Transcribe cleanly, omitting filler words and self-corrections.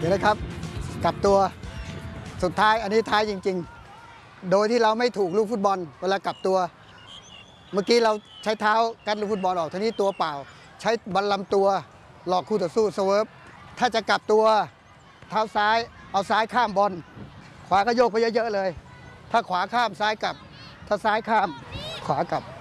ดี๋ยวนะครับกลับตัวสุดท้ายอันนี้ท้ายจริงๆโดยที่เราไม่ถูกลูกฟุตบอลเวลากลับตัวเมื่อกี้เราใช้เท้ากันลูกฟุตบอลออกทีนี้ตัวเปล่าใช้บอลลำตัวหลอกคู่ต่อสู้สเวิร์ฟถ้าจะกลับตัวเท้าซ้ายเอาซ้ายข้ามบอลขวาก็โยกไปเยอะๆเลยถ้าขวาข้ามซ้ายกลับถ้าซ้ายข้ามขวากลับ